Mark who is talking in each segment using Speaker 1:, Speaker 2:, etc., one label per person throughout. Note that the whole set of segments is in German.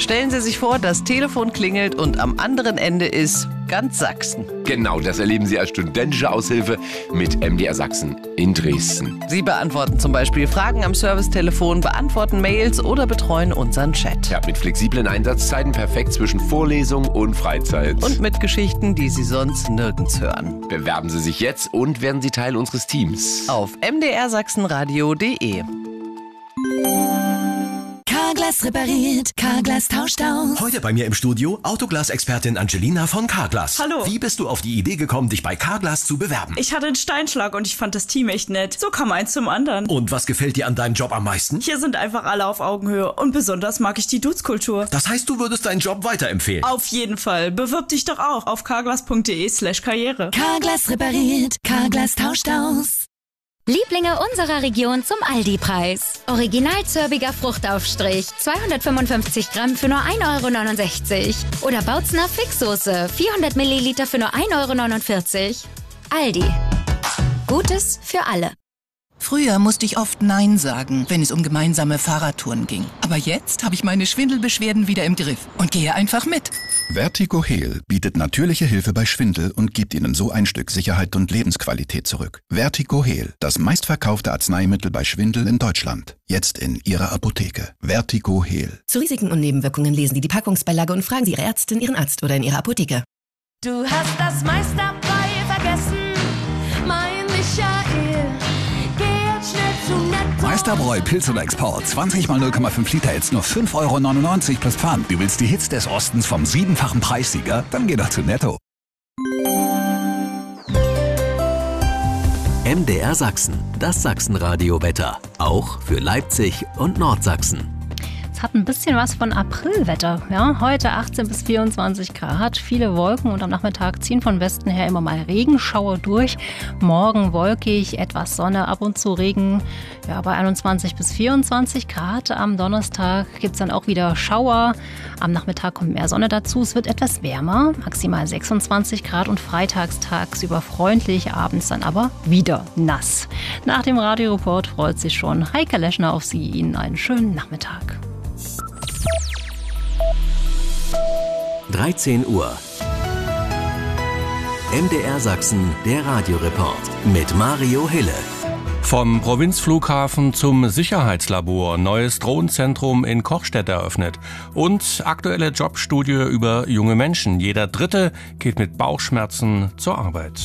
Speaker 1: Stellen Sie sich vor, das Telefon klingelt und am anderen Ende ist ganz Sachsen.
Speaker 2: Genau, das erleben Sie als studentische Aushilfe mit MDR Sachsen in Dresden.
Speaker 1: Sie beantworten zum Beispiel Fragen am Servicetelefon, beantworten Mails oder betreuen unseren Chat.
Speaker 2: Ja, mit flexiblen Einsatzzeiten perfekt zwischen Vorlesung und Freizeit.
Speaker 1: Und mit Geschichten, die Sie sonst nirgends hören.
Speaker 2: Bewerben Sie sich jetzt und werden Sie Teil unseres Teams.
Speaker 1: Auf mdrsachsenradio.de.
Speaker 3: Carglass repariert, Carglass tauscht aus.
Speaker 4: Heute bei mir im Studio Autoglas-Expertin Angelina von Carglass.
Speaker 5: Hallo.
Speaker 4: Wie bist du auf die Idee gekommen, dich bei Carglass zu bewerben?
Speaker 5: Ich hatte einen Steinschlag und ich fand das Team echt nett. So kam eins zum anderen.
Speaker 4: Und was gefällt dir an deinem Job am meisten?
Speaker 5: Hier sind einfach alle auf Augenhöhe und besonders mag ich die Duzkultur.
Speaker 4: Das heißt, du würdest deinen Job weiterempfehlen?
Speaker 5: Auf jeden Fall. Bewirb dich doch auch auf carglass.de/karriere.
Speaker 3: Carglass repariert, Carglass tauscht aus.
Speaker 6: Lieblinge unserer Region zum Aldi-Preis. Original-zörbiger Fruchtaufstrich, 255 Gramm für nur 1,69 €. Oder Bautzner Fixsoße, 400 Milliliter für nur 1,49 €. Aldi. Gutes für alle.
Speaker 7: Früher musste ich oft Nein sagen, wenn es um gemeinsame Fahrradtouren ging. Aber jetzt habe ich meine Schwindelbeschwerden wieder im Griff und gehe einfach mit.
Speaker 8: VertigoHeal bietet natürliche Hilfe bei Schwindel und gibt Ihnen so ein Stück Sicherheit und Lebensqualität zurück. VertigoHeal, das meistverkaufte Arzneimittel bei Schwindel in Deutschland. Jetzt in Ihrer Apotheke. VertigoHeal.
Speaker 3: Zu Risiken und Nebenwirkungen lesen Sie die Packungsbeilage und fragen Sie Ihre Ärztin, Ihren Arzt oder in Ihrer Apotheke.
Speaker 9: Du hast das meiste dabei vergessen, mein Michael. Geh jetzt schnell zu Netto.
Speaker 10: Meisterbräu Pilz oder Export. 20 mal 0,5 Liter, jetzt nur 5,99 € plus Pfand. Du willst die Hits des Ostens vom 7-fachen Preissieger? Dann geh doch zu Netto.
Speaker 11: MDR Sachsen, das Sachsenradio-Wetter. Auch für Leipzig und Nordsachsen.
Speaker 12: Es hat ein bisschen was von Aprilwetter. Ja, heute 18 bis 24 Grad, viele Wolken und am Nachmittag ziehen von Westen her immer mal Regenschauer durch. Morgen wolkig, etwas Sonne, ab und zu Regen. Ja, bei 21 bis 24 Grad. Am Donnerstag gibt es dann auch wieder Schauer. Am Nachmittag kommt mehr Sonne dazu. Es wird etwas wärmer, maximal 26 Grad und freitags tagsüber freundlich, abends dann aber wieder nass. Nach dem Radioreport freut sich schon Heike Leschner auf Sie. Ihnen einen schönen Nachmittag.
Speaker 11: 13 Uhr. MDR Sachsen, der Radioreport mit Mario Hille.
Speaker 13: Vom Provinzflughafen zum Sicherheitslabor, neues Drohnenzentrum in Kochstedt eröffnet und aktuelle Jobstudie über junge Menschen. Jeder Dritte geht mit Bauchschmerzen zur Arbeit.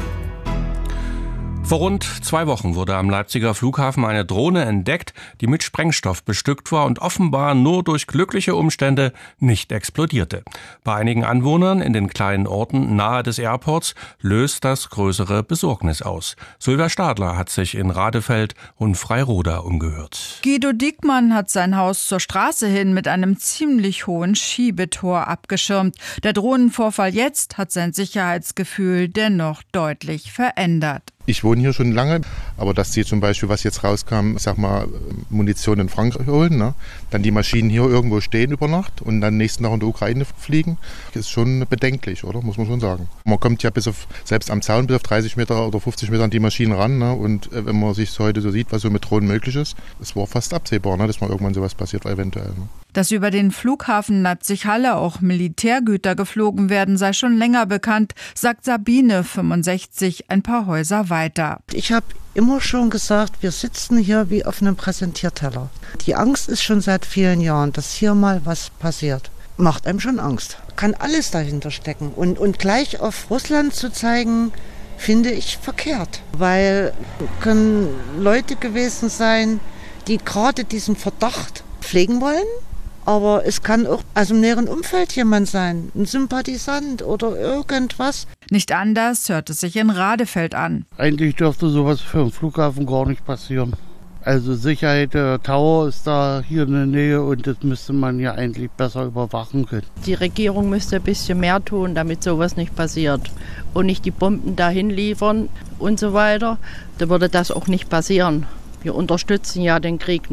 Speaker 13: Vor rund 2 Wochen wurde am Leipziger Flughafen eine Drohne entdeckt, die mit Sprengstoff bestückt war und offenbar nur durch glückliche Umstände nicht explodierte. Bei einigen Anwohnern in den kleinen Orten nahe des Airports löst das größere Besorgnis aus. Sylvia Stadler hat sich in Radefeld und Freiroda umgehört.
Speaker 14: Guido Diekmann hat sein Haus zur Straße hin mit einem ziemlich hohen Schiebetor abgeschirmt. Der Drohnenvorfall jetzt hat sein Sicherheitsgefühl dennoch deutlich verändert.
Speaker 15: Ich wohne hier schon lange, aber dass die zum Beispiel, was jetzt rauskam, sag mal, Munition in Frankreich holen, ne? Dann die Maschinen hier irgendwo stehen über Nacht und dann nächsten Tag in die Ukraine fliegen, ist schon bedenklich, oder? Muss man schon sagen. Man kommt ja selbst am Zaun bis auf 30 Meter oder 50 Meter an die Maschinen ran, ne? Und wenn man sich heute so sieht, was so mit Drohnen möglich ist, es war fast absehbar, ne? Dass mal irgendwann sowas passiert, eventuell. Ne?
Speaker 14: Dass über den Flughafen Leipzig-Halle auch Militärgüter geflogen werden, sei schon länger bekannt, sagt Sabine, 65, ein paar Häuser weiter.
Speaker 16: Ich habe immer schon gesagt, wir sitzen hier wie auf einem Präsentierteller. Die Angst ist schon seit vielen Jahren, dass hier mal was passiert. Macht einem schon Angst. Kann alles dahinter stecken. Und gleich auf Russland zu zeigen, finde ich verkehrt. Weil können Leute gewesen sein, die gerade diesen Verdacht pflegen wollen. Aber es kann auch aus dem näheren Umfeld jemand sein, ein Sympathisant oder irgendwas.
Speaker 14: Nicht anders hört es sich in Radefeld an.
Speaker 17: Eigentlich dürfte sowas für einen Flughafen gar nicht passieren. Also Sicherheit, der Tower ist da hier in der Nähe und das müsste man ja eigentlich besser überwachen können.
Speaker 18: Die Regierung müsste ein bisschen mehr tun, damit sowas nicht passiert. Und nicht die Bomben dahin liefern und so weiter. Da würde das auch nicht passieren. Wir unterstützen ja den Krieg